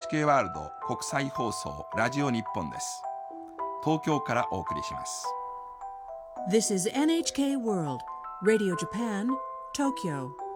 NHK ワールド国際放送ラジオ日本です。東京からお送りします。 This is NHK World Radio Japan, Tokyo.